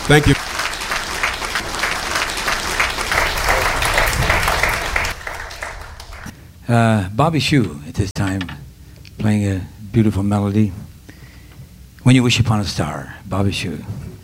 Thank you. Bobby Shew at this time, playing a beautiful melody. When You Wish Upon a Star, Bobby Shew.